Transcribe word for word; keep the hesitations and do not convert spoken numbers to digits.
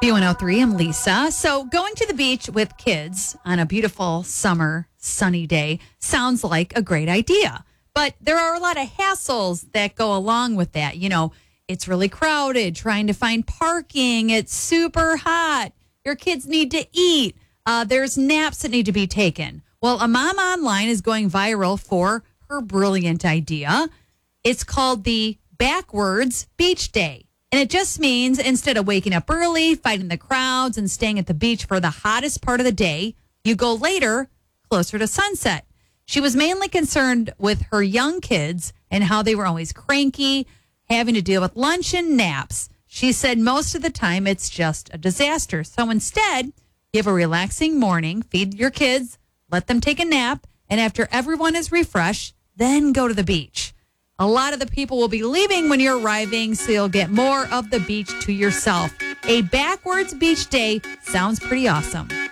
B one oh three, I'm Lisa. So going to the beach with kids on a beautiful summer sunny day sounds like a great idea. But there are a lot of hassles that go along with that. You know, it's really crowded, trying to find parking. It's super hot. Your kids need to eat. Uh, there's naps that need to be taken. Well, a mom online is going viral for her brilliant idea. It's called the Backwards Beach Day. And it just means instead of waking up early, fighting the crowds, and staying at the beach for the hottest part of the day, you go later, closer to sunset. She was mainly concerned with her young kids and how they were always cranky, having to deal with lunch and naps. She said most of the time it's just a disaster. So instead, you have a relaxing morning, feed your kids, let them take a nap, and after everyone is refreshed, then go to the beach. A lot of the people will be leaving when you're arriving, so you'll get more of the beach to yourself. A backwards beach day sounds pretty awesome.